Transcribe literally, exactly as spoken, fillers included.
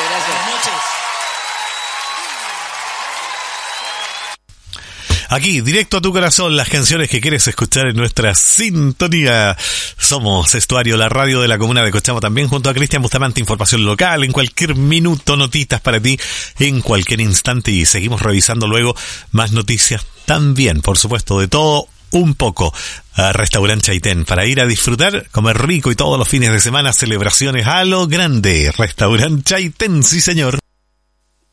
gracias. Buenas noches. Aquí, directo a tu corazón, las canciones que quieres escuchar en nuestra sintonía. Somos Estuario, la radio de la comuna de Cochamo, también junto a Cristian Bustamante, información local, en cualquier minuto, notitas para ti, en cualquier instante, y seguimos revisando luego más noticias también, por supuesto, de todo un poco. A Restaurante Chaitén, para ir a disfrutar, comer rico y todos los fines de semana, celebraciones a lo grande. Restaurante Chaitén, sí señor.